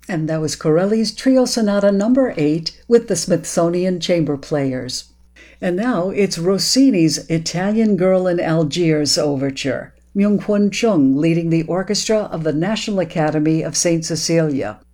And that was Corelli's Trio Sonata number 8 with the Smithsonian Chamber Players. And now it's Rossini's Italian Girl in Algiers overture. Myung-Hwan Chung leading the orchestra of the National Academy of St. Cecilia.